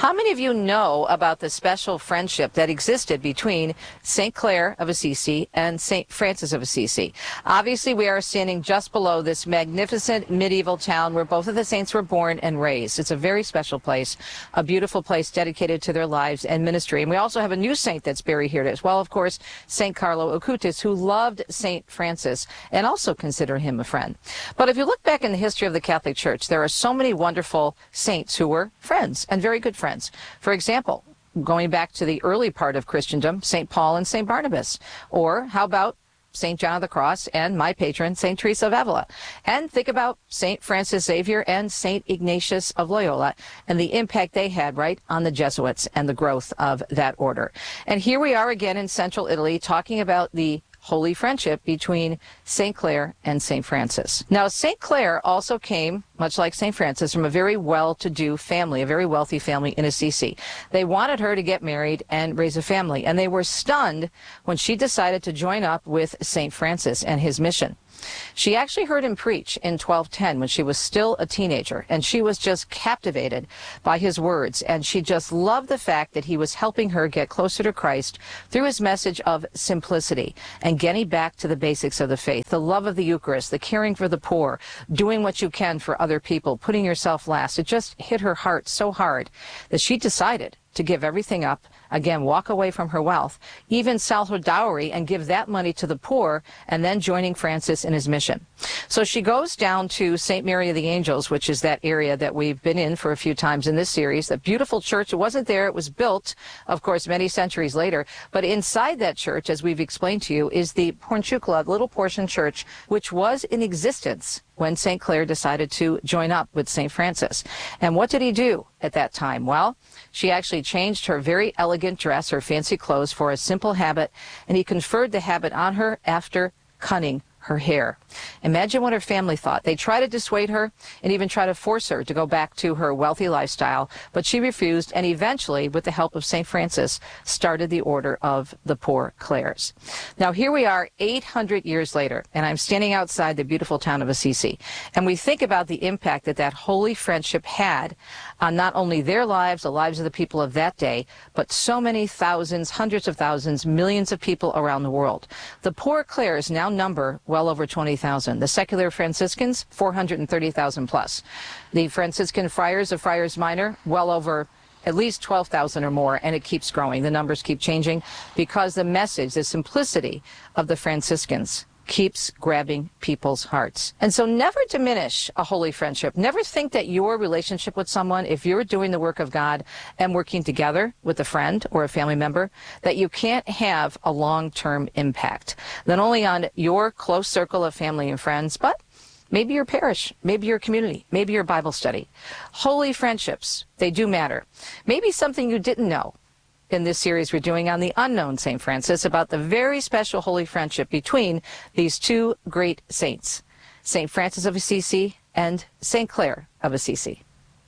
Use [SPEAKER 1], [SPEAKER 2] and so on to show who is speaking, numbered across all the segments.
[SPEAKER 1] How many of you know about the special friendship that existed between St. Clare of Assisi and St. Francis of Assisi? Obviously, we are standing just below this magnificent medieval town where both of the saints were born and raised. It's a very special place, a beautiful place dedicated to their lives and ministry. And we also have a new saint that's buried here as well, of course, St. Carlo Acutis, who loved St. Francis and also considered him a friend. But if you look back in the history of the Catholic Church, there are so many wonderful saints who were friends and very good friends. For example, going back to the early part of Christendom, St. Paul and St. Barnabas. Or how about St. John of the Cross and my patron, St. Teresa of Avila. And think about St. Francis Xavier and St. Ignatius of Loyola and the impact they had, right, on the Jesuits and the growth of that order. And here we are again in central Italy talking about the holy friendship between St. Clare and St. Francis. Now, St. Clare also came, much like St. Francis, from a very well-to-do family, a very wealthy family in Assisi. They wanted her to get married and raise a family, and they were stunned when she decided to join up with St. Francis and his mission. She actually heard him preach in 1210 when she was still a teenager, and she was just captivated by his words, and she just loved the fact that he was helping her get closer to Christ through his message of simplicity and getting back to the basics of the faith, the love of the Eucharist, the caring for the poor, doing what you can for other people, putting yourself last. It just hit her heart so hard that she decided to give everything up, again, walk away from her wealth, even sell her dowry and give that money to the poor, and then joining Francis in his mission. So she goes down to St. Mary of the Angels, which is that area that we've been in for a few times in this series, that beautiful church. It wasn't there. It was built, of course, many centuries later. But inside that church, as we've explained to you, is the Porciuncula, little portion church, which was in existence when St. Clare decided to join up with St. Francis. And what did he do at that time? Well, she actually changed her very elegant dress, her fancy clothes, for a simple habit, and he conferred the habit on her after cutting her hair. Imagine what her family thought. They tried to dissuade her and even try to force her to go back to her wealthy lifestyle, but she refused, and eventually, with the help of St. Francis, started the Order of the Poor Clares. Now, here we are 800 years later, and I'm standing outside the beautiful town of Assisi, and we think about the impact that that holy friendship had on not only their lives, the lives of the people of that day, but so many thousands, hundreds of thousands, millions of people around the world. The Poor Clares now number well over 20,000. The secular Franciscans, 430,000 plus. The Franciscan friars of Friars Minor, well over at least 12,000 or more, and it keeps growing. The numbers keep changing because the message, the simplicity of the Franciscans keeps grabbing people's hearts. And so never diminish a holy friendship. Never think that your relationship with someone, if you're doing the work of God and working together with a friend or a family member, that you can't have a long-term impact, not only on your close circle of family and friends, but maybe your parish, maybe your community, maybe your Bible study. Holy friendships, they do matter. Maybe something you didn't know in this series we're doing on the unknown St. Francis, about the very special holy friendship between these two great saints, St. Francis of Assisi and St. Clare of Assisi.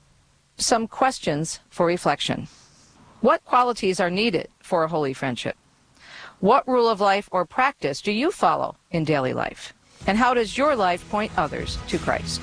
[SPEAKER 1] Some questions for reflection. What qualities are needed for a holy friendship? What rule of life or practice do you follow in daily life? And how does your life point others to Christ?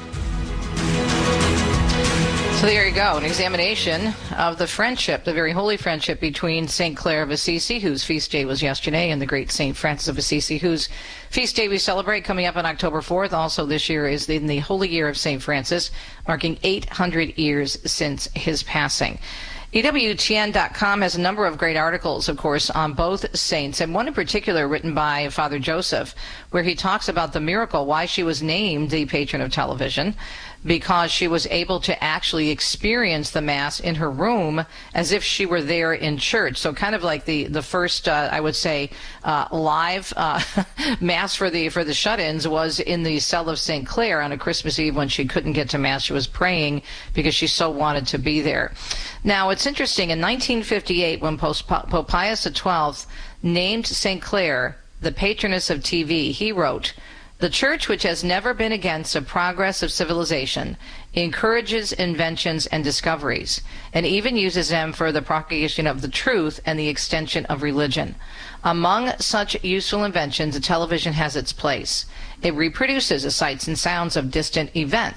[SPEAKER 1] So there you go, an examination of the friendship, the very holy friendship between St. Clare of Assisi, whose feast day was yesterday, and the great St. Francis of Assisi, whose feast day we celebrate coming up on October 4th. Also this year is in the Holy Year of St. Francis, marking 800 years since his passing. EWTN.com has a number of great articles, of course, on both saints, and one in particular written by Father Joseph, where he talks about the miracle, why she was named the patron of television, because she was able to actually experience the Mass in her room as if she were there in church. So kind of like the first, I would say, live Mass for the shut-ins was in the cell of St. Clare on a Christmas Eve when she couldn't get to Mass. She was praying because she so wanted to be there. Now, it's interesting, in 1958, when Pope Pius XII named St. Clare the patroness of TV, he wrote, "The Church, which has never been against the progress of civilization, encourages inventions and discoveries, and even uses them for the propagation of the truth and the extension of religion. Among such useful inventions, the television has its place. It reproduces the sights and sounds of distant events.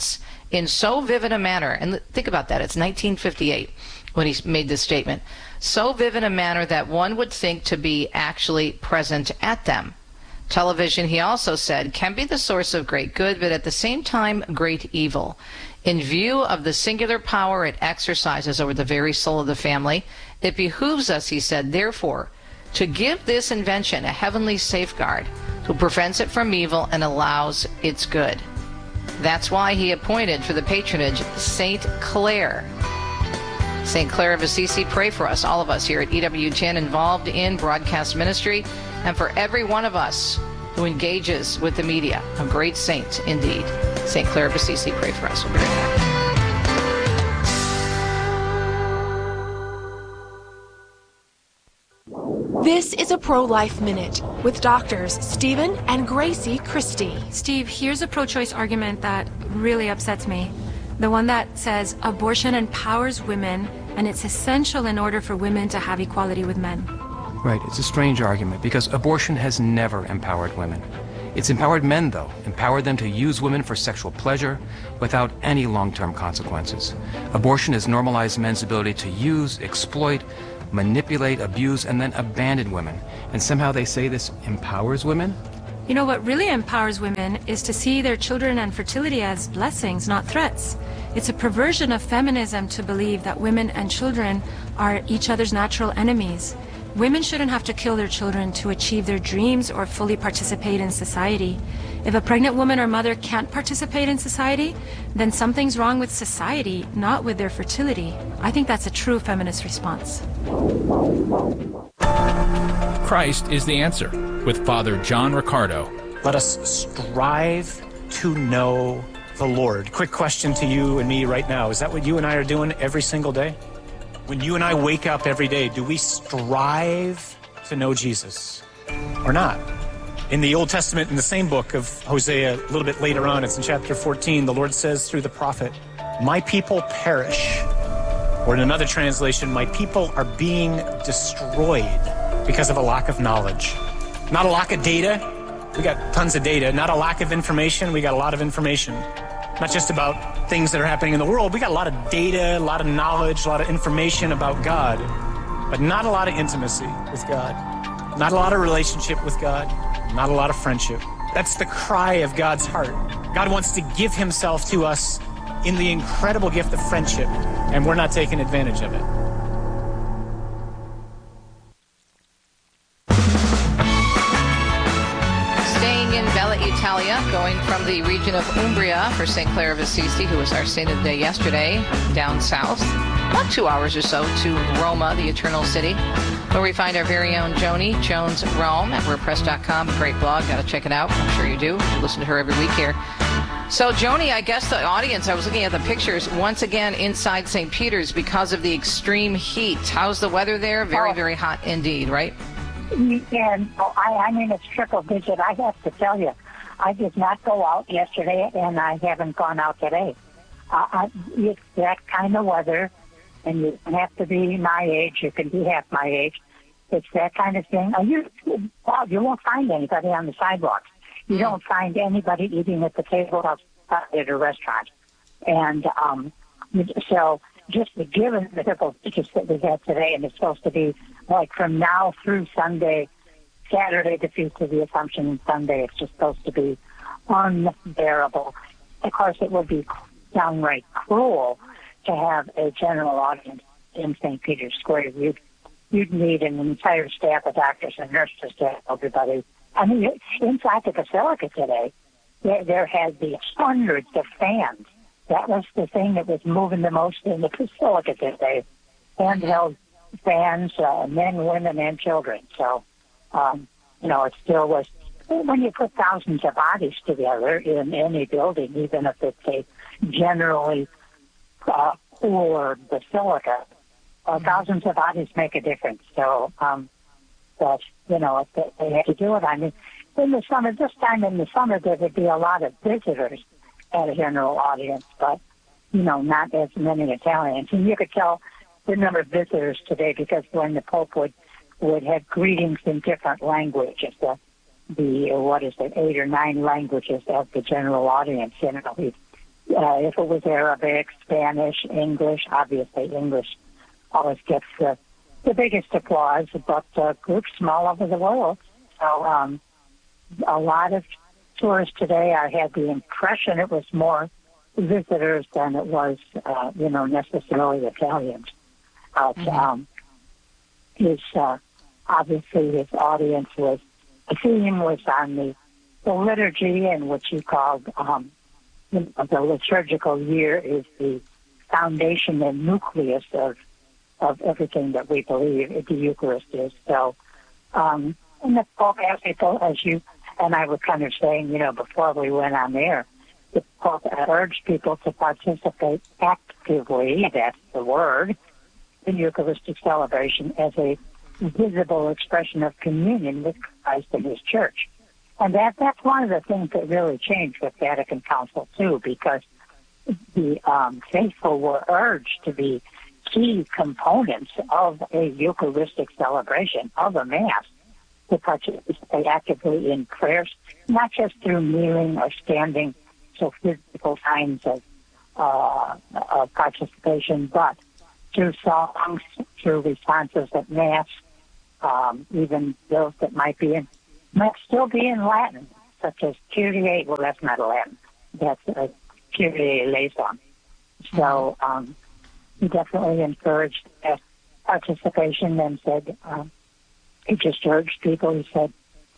[SPEAKER 1] in so vivid a manner, and think about that, it's 1958 when he made this statement, so vivid a manner that one would think to be actually present at them. Television, he also said, can be the source of great good, but at the same time, great evil. In view of the singular power it exercises over the very soul of the family, it behooves us, he said, therefore, to give this invention a heavenly safeguard who prevents it from evil and allows its good. That's why he appointed for the patronage St. Clare. St. Clare of Assisi, pray for us, all of us here at EWTN involved in broadcast ministry, and for every one of us who engages with the media. A great saint indeed. St. Clare of Assisi, pray for us. We'll be right back.
[SPEAKER 2] This is a Pro-Life Minute with doctors Stephen and Gracie Christie.
[SPEAKER 3] Steve, here's a pro-choice argument that really upsets me. The one that says abortion empowers women and it's essential in order for women to have equality with men.
[SPEAKER 4] Right, it's a strange argument because abortion has never empowered women. It's empowered men, though, empowered them to use women for sexual pleasure without any long-term consequences. Abortion has normalized men's ability to use, exploit, manipulate, abuse, and then abandon women. And somehow they say this empowers women?
[SPEAKER 3] You know, what really empowers women is to see their children and fertility as blessings, not threats. It's a perversion of feminism to believe that women and children are each other's natural enemies. Women shouldn't have to kill their children to achieve their dreams or fully participate in society. If a pregnant woman or mother can't participate in society, then something's wrong with society, not with their fertility. I think that's a true feminist response.
[SPEAKER 5] Christ is the answer, with Father John Riccardo.
[SPEAKER 6] Let us strive to know the Lord. Quick question to you and me right now. Is that what you and I are doing every single day? When you and I wake up every day, do we strive to know Jesus or not? In the Old Testament, in the same book of Hosea, a little bit later on, it's in chapter 14, the Lord says through the prophet, my people perish. Or in another translation, my people are being destroyed because of a lack of knowledge. Not a lack of data. We got tons of data. Not a lack of information. We got a lot of information. Not just about things that are happening in the world. We got a lot of data, a lot of knowledge, a lot of information about God, but not a lot of intimacy with God. Not a lot of relationship with God. Not a lot of friendship. That's the cry of God's heart. God wants to give himself to us in the incredible gift of friendship, and we're not taking advantage of it.
[SPEAKER 1] Staying in Bella Italia, going from the region of Umbria for St. Clare of Assisi, who was our saint of the day yesterday, down south, about 2 hours or so to Roma, the Eternal City, where we find our very own Joni Jones Rome at WordPress.com. Great blog. Got to check it out. I'm sure you do. You listen to her every week here. So, Joni, I guess the audience, I was looking at the pictures, once again inside St. Peter's because of the extreme heat. How's the weather there? Very, very hot indeed, right?
[SPEAKER 7] Yeah, I mean, it's triple digit. I have to tell you, I did not go out yesterday, and I haven't gone out today. It's that kind of weather, and you don't have to be my age. You can be half my age. It's that kind of thing. You won't find anybody on the sidewalks. You don't find anybody eating at the table outside at a restaurant. And so just given the triple digits that we had today, and it's supposed to be like from now through Sunday, Saturday, the Feast of the Assumption, and Sunday, it's just supposed to be unbearable. Of course, it would be downright cruel to have a general audience in St. Peter's Square. You'd need an entire staff of doctors and nurses to help everybody. I mean, inside the Basilica today, there had the hundreds of fans. That was the thing that was moving the most in the Basilica today. Handheld fans, men, women, and children. So, it still was, when you put thousands of bodies together in any building, even if it's a generally cooler basilica, thousands of bodies make a difference. So, but, they had to do it. I mean, in the summer, this time in the summer, there would be a lot of visitors at a general audience, but, not as many Italians. And you could tell the number of visitors today because when the Pope would have greetings in different languages, the 8 or 9 languages of the general audience, If it was Arabic, Spanish, English, obviously English always gets the biggest applause, but groups from all over the world. So a lot of tourists today, I had the impression it was more visitors than it was, necessarily Italians. Obviously his audience was, the theme was on the liturgy, and what you called the liturgical year is the foundation and nucleus of everything that we believe the Eucharist is. So, and the Pope asked people, as you and I were kind of saying, before we went on air, the Pope urged people to participate actively, that's the word, in Eucharistic celebration as a visible expression of communion with Christ and his church. And that's one of the things that really changed with Vatican Council II, because the faithful were urged to be key components of a Eucharistic celebration, of a Mass, to participate actively in prayers, not just through kneeling or standing, so physical signs of participation, but through songs, through responses at Mass, even those that might still be in Latin, such as Kyrie. Well, that's not Latin. That's Kyrie eleison. So he definitely encouraged participation and said, he just urged people. He said,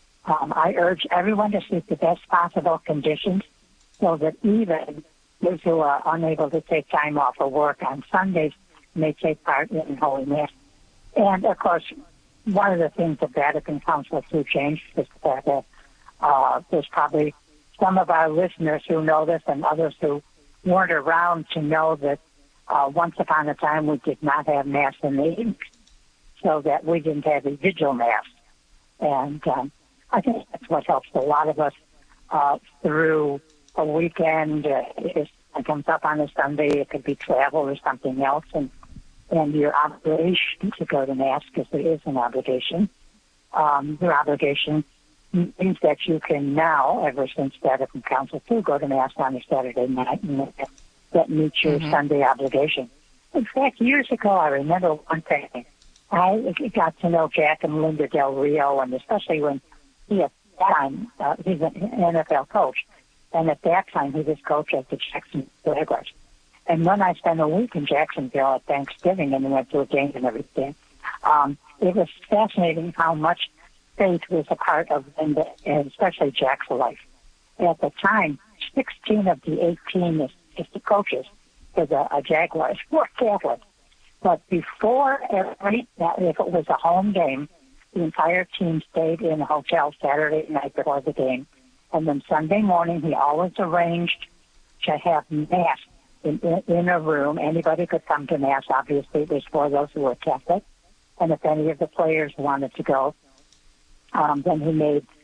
[SPEAKER 7] I urge everyone to seek the best possible conditions so that even those who are unable to take time off of work on Sundays may take part in Holy Mass. And, of course, one of the things the Vatican Council II changed is that there's probably some of our listeners who know this and others who weren't around to know that once upon a time we did not have Mass in the evening, so that we didn't have a vigil Mass. And I think that's what helps a lot of us through a weekend. If it comes up on a Sunday, it could be travel or something else, and your obligation to go to Mass, because there is an obligation. Your obligation means that you can now, ever since Vatican Council II, go to Mass on a Saturday night, and that meets your Sunday obligation. In fact, years ago, I remember one thing. I got to know Jack and Linda Del Rio, and especially when he at that time, he's an NFL coach, and at that time he was coach at the Jacksonville Jaguars. And when I spent a week in Jacksonville at Thanksgiving and we went to a game and everything, it was fascinating how much faith was a part of Linda, and especially Jack's life. At the time, 16 of the 18 assistant coaches for the Jaguars were Catholic. But before if it was a home game, the entire team stayed in a hotel Saturday night before the game. And then Sunday morning, he always arranged to have Mass in a room. Anybody could come to Mass. Obviously, it was for those who were Catholic. And if any of the players wanted to go, then he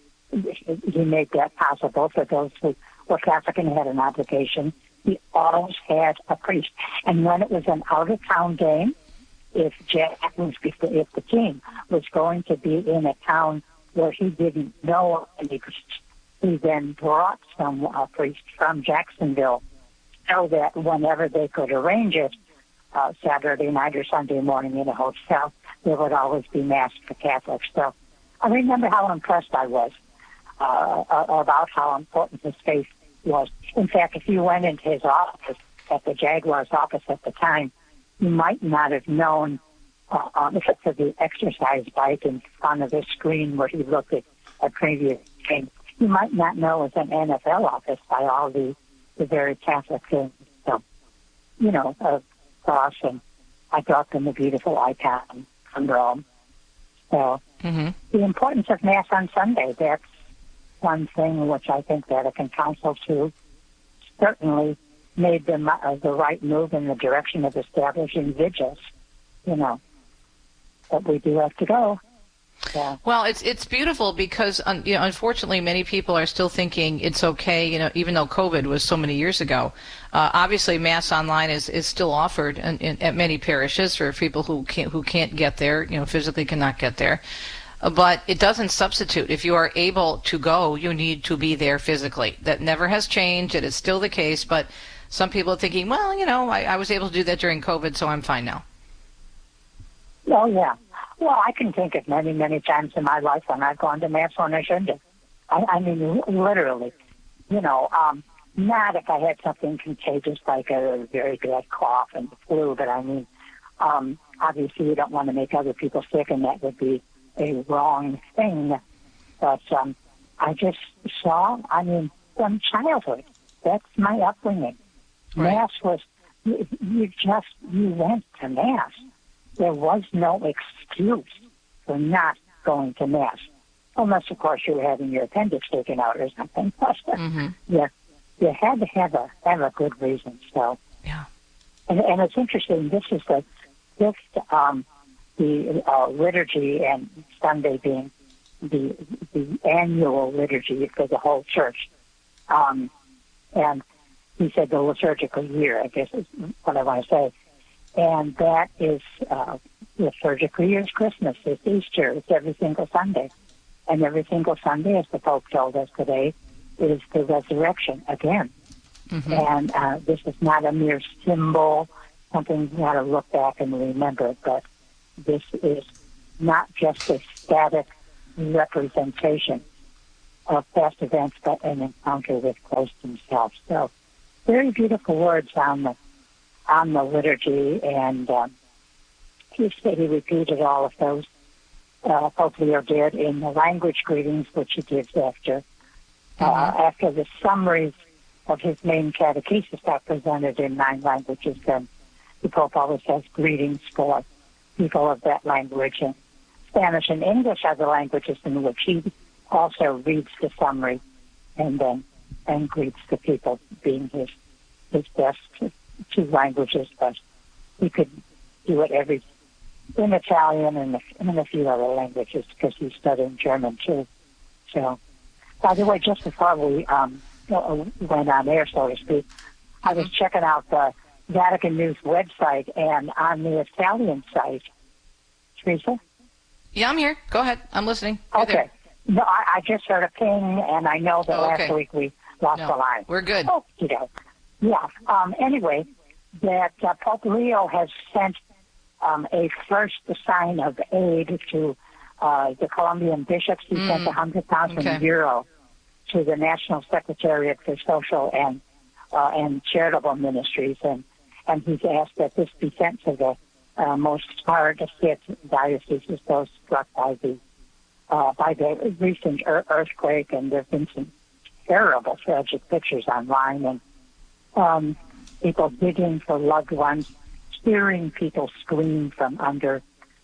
[SPEAKER 7] made that possible for those who were Catholic and had an obligation. He always had a priest. And when it was an out-of-town game, if the team was going to be in a town where he didn't know any priests, he then brought some priest from Jacksonville so that whenever they could arrange it, Saturday night or Sunday morning in a hotel, there would always be Mass for Catholics. So I remember how impressed I was about how important his faith was. In fact, if you went into his office, at the Jaguars office at the time, you might not have known, except for the exercise bike in front of the screen where he looked at a previous game, you might not know it was an NFL office by all the very Catholic things. So, a cross, and I brought them a beautiful icon from Rome. So the importance of Mass on Sunday, that's one thing which I think Vatican Council II certainly made the right move in the direction of establishing vigils, but we do have to go. Yeah.
[SPEAKER 1] Well, it's beautiful because, unfortunately, many people are still thinking it's okay, even though COVID was so many years ago. Obviously, Mass online is still offered at many parishes for people who can't get there, physically cannot get there. But it doesn't substitute. If you are able to go, you need to be there physically. That never has changed. It is still the case, but some people are thinking, well, I was able to do that during COVID, so I'm fine now.
[SPEAKER 7] Oh, yeah. Well, I can think of many, many times in my life when I've gone to Mass when I shouldn't have. I mean, literally, not if I had something contagious like a very bad cough and the flu, but I mean, obviously you don't want to make other people sick, and that would be a wrong thing. But I just saw, from childhood, that's my upbringing.
[SPEAKER 1] Right.
[SPEAKER 7] Mass was, you went to Mass. There was no excuse for not going to Mass. Unless, of course, you were having your appendix taken out or something.
[SPEAKER 1] Mm-hmm.
[SPEAKER 7] Yeah, you had to have a good reason. So,
[SPEAKER 1] yeah.
[SPEAKER 7] And it's interesting. This is the fifth, the liturgy, and Sunday being the annual liturgy for the whole church. And he said the liturgical year, I guess is what I want to say. And that is liturgical year is Christmas, it's Easter, it's every single Sunday. And every single Sunday, as the Pope told us today, is the resurrection again. Mm-hmm. And this is not a mere symbol, something you got to look back and remember, but this is not just a static representation of past events, but an encounter with Christ himself. So very beautiful words on the liturgy, and he repeated all of those. Pope Leo did in the language greetings, which he gives after the summaries of his main catechesis are presented in 9 languages. Then the Pope always has greetings for people of that language, and Spanish and English are the languages in which he also reads the summary and greets the people, being his best 2 languages, but he could do it in Italian and in a few other languages because he's studying German too. So, by the way, just before we went on air, so to speak, I was checking out the Vatican News website, and on the Italian site, Teresa?
[SPEAKER 1] Yeah, I'm here. Go ahead. I'm listening. You're
[SPEAKER 7] okay.
[SPEAKER 1] There.
[SPEAKER 7] No, I just heard a ping, and I know that last week we lost the line.
[SPEAKER 1] We're good.
[SPEAKER 7] Oh, yeah. Anyway, that Pope Leo has sent a first sign of aid to the Colombian bishops. He sent 100,000 euro to the National Secretariat for Social and Charitable Ministries, and he's asked that this be sent to the most hard-hit dioceses, those struck by the recent earthquake, and there have been some terrible, tragic pictures online, and people digging for loved ones, hearing people scream from under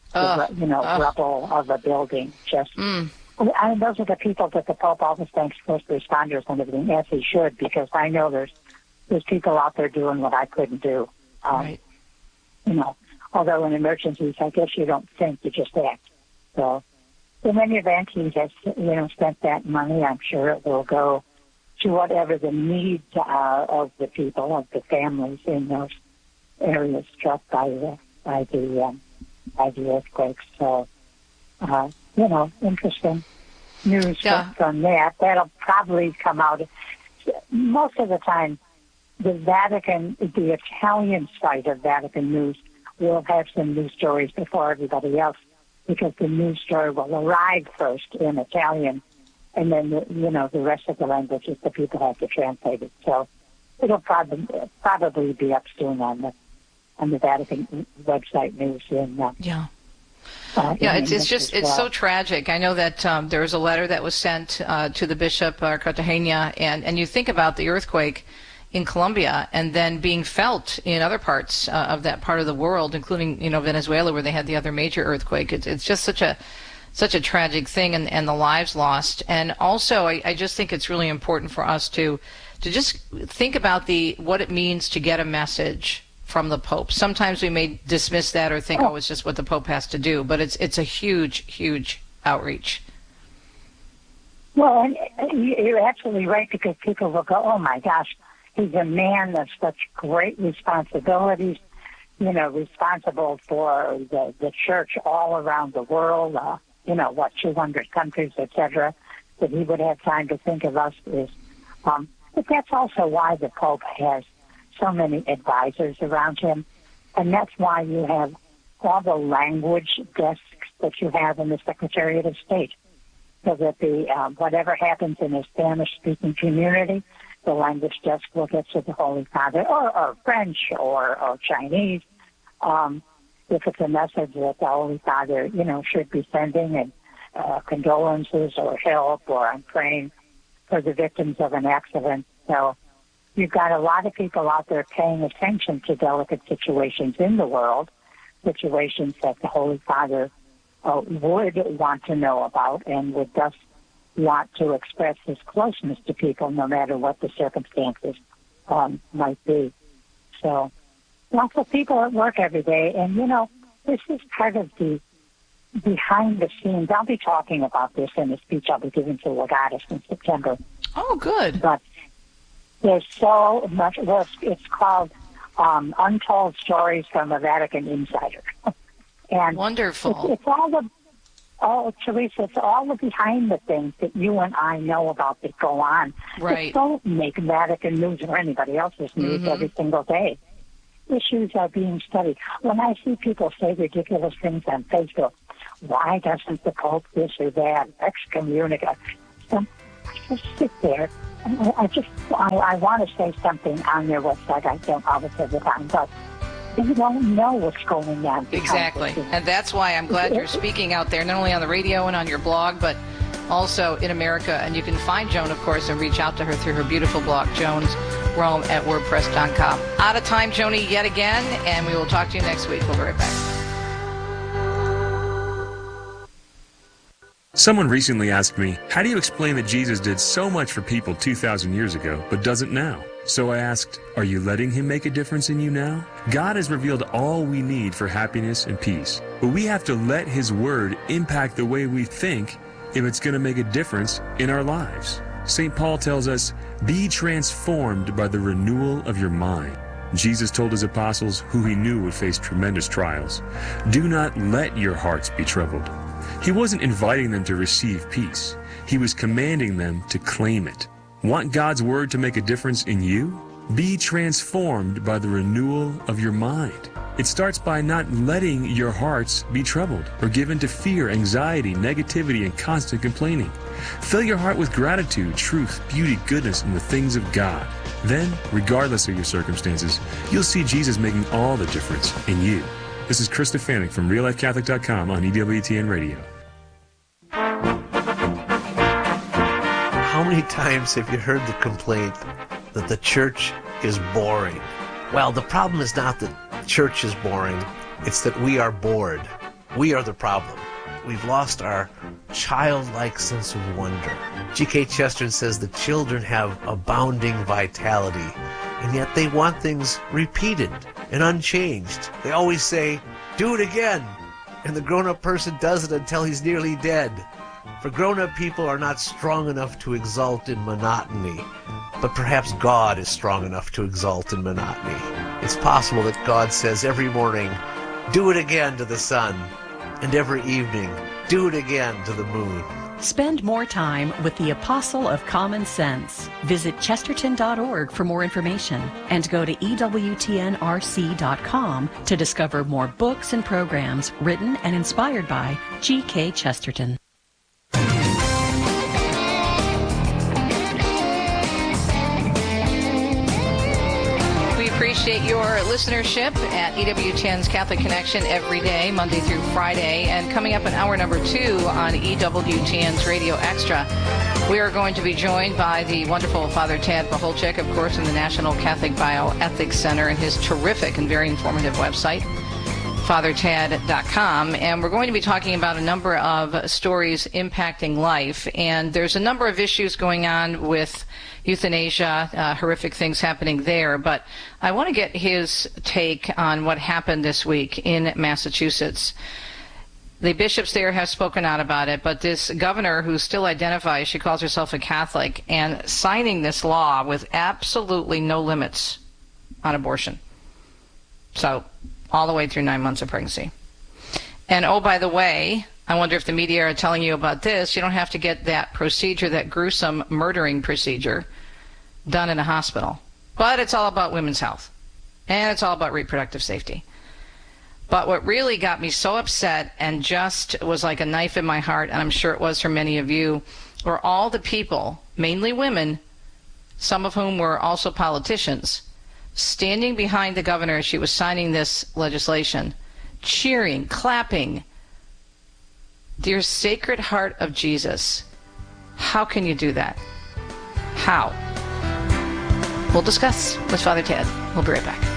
[SPEAKER 7] rubble of a building. Those are the people that the Pope always thanks first responders and everything, as he should, because I know there's people out there doing what I couldn't do.
[SPEAKER 1] Right.
[SPEAKER 7] Although in emergencies, I guess you don't think, you just act. So in any event, he has spent that money. I'm sure it will go to whatever the needs are of the people, of the families in those areas struck by the earthquakes. So, interesting news from that. That'll probably come out. Most of the time, the Italian site of Vatican News will have some news stories before everybody else, because the news story will arrive first in Italian, and then the rest of the languages the people have to translate it. So it'll probably be up soon on the Vatican website news
[SPEAKER 1] it's so tragic. I know that there was a letter that was sent to the Bishop Cartagena, and you think about the earthquake in Colombia and then being felt in other parts of that part of the world, including Venezuela, where they had the other major earthquake. It's just such a tragic thing, and the lives lost. And also, I just think it's really important for us to just think about what it means to get a message from the Pope. Sometimes we may dismiss that or think, it's just what the Pope has to do, but it's a huge, huge outreach.
[SPEAKER 7] Well, and you're absolutely right, because people will go, oh my gosh, he's a man of such great responsibilities, responsible for the church all around the world, 200 countries, etc., that he would have time to think of us. But that's also why the Pope has so many advisors around him. And that's why you have all the language desks that you have in the Secretariat of State. So that whatever happens in a Spanish-speaking community, the language desk will get to the Holy Father, or French, or Chinese, if it's a message that the Holy Father, should be sending, and condolences or help, or I'm praying for the victims of an accident. So you've got a lot of people out there paying attention to delicate situations in the world, situations that the Holy Father would want to know about and would thus want to express his closeness to people no matter what the circumstances might be. So lots of people at work every day, and, this is part of the behind the scenes. I'll be talking about this in a speech I'll be giving to Legatus in September.
[SPEAKER 1] Oh, good.
[SPEAKER 7] But there's so much, it's called Untold Stories from a Vatican Insider. And
[SPEAKER 1] wonderful.
[SPEAKER 7] It's all Teresa, it's all the behind the things that you and I know about that go on.
[SPEAKER 1] Right.
[SPEAKER 7] That don't make Vatican news or anybody else's news every single day. Issues are being studied. When I see people say ridiculous things on Facebook, why doesn't the Pope this or that, excommunicate? I just sit there. I want to say something on their website. I don't always have the time, but you don't know what's going on.
[SPEAKER 1] Exactly. And that's why I'm glad you're speaking out there, not only on the radio and on your blog, but also in America. And you can find Joan, of course, and reach out to her through her beautiful blog, JonesRome@WordPress.com. Out of time, Joni, yet again, and we will talk to you next week. We'll be right back.
[SPEAKER 8] Someone recently asked me, how do you explain that Jesus did so much for people 2,000 years ago, but doesn't now? So I asked, are you letting him make a difference in you now? God has revealed all we need for happiness and peace, but we have to let his word impact the way we think if it's going to make a difference in our lives. St. Paul tells us, be transformed by the renewal of your mind. Jesus told his apostles, who he knew would face tremendous trials, do not let your hearts be troubled. He wasn't inviting them to receive peace. He was commanding them to claim it. Want God's word to make a difference in you? Be transformed by the renewal of your mind. It starts by not letting your hearts be troubled or given to fear, anxiety, negativity, and constant complaining. Fill your heart with gratitude, truth, beauty, goodness, and the things of God. Then, regardless of your circumstances, you'll see Jesus making all the difference in you. This is Chris Stefanik from RealLifeCatholic.com on EWTN Radio.
[SPEAKER 9] How many times have you heard the complaint that the church is boring? Well, the problem is not that church is boring, it's that we are bored. We are the problem. We've lost our childlike sense of wonder. G.K. Chesterton says the children have abounding vitality, and yet they want things repeated and unchanged. They always say, do it again, and the grown-up person does it until he's nearly dead. For grown-up people are not strong enough to exult in monotony, but perhaps God is strong enough to exult in monotony. It's possible that God says every morning, do it again to the sun, and every evening, do it again to the moon.
[SPEAKER 10] Spend more time with the Apostle of Common Sense. Visit Chesterton.org for more information and go to EWTNRC.com to discover more books and programs written and inspired by G.K. Chesterton.
[SPEAKER 1] Appreciate your listenership at EWTN's Catholic Connection every day, Monday through Friday. And coming up in hour number 2 on EWTN's Radio Extra, we are going to be joined by the wonderful Father Tad Pacholczyk, of course, in the National Catholic Bioethics Center and his terrific and very informative website, FatherTad.com. And we're going to be talking about a number of stories impacting life. And there's a number of issues going on with euthanasia, horrific things happening there. But I want to get his take on what happened this week in Massachusetts. The bishops there have spoken out about it, but this governor who still identifies, she calls herself a Catholic, and signing this law with absolutely no limits on abortion. So all the way through 9 months of pregnancy. And oh, by the way, I wonder if the media are telling you about this. You don't have to get that procedure, that gruesome murdering procedure, done in a hospital. But it's all about women's health. And it's all about reproductive safety. But what really got me so upset and just was like a knife in my heart, and I'm sure it was for many of you, were all the people, mainly women, some of whom were also politicians, standing behind the governor as she was signing this legislation, cheering, clapping. Dear Sacred Heart of Jesus, how can you do that? How? We'll discuss with Father Ted. We'll be right back.